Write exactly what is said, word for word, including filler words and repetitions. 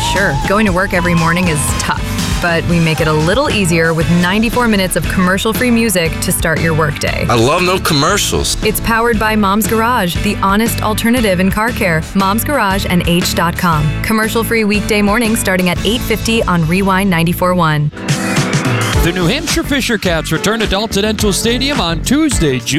Sure, going to work every morning is tough, but we make it a little easier with ninety-four minutes of commercial-free music to start your workday. I love no commercials. It's powered by Mom's Garage, the honest alternative in car care. Mom's Garage and H dot com. Commercial-free weekday morning starting at eight fifty on Rewind ninety-four point one. The New Hampshire Fisher Cats return to Delta Dental Stadium on Tuesday, June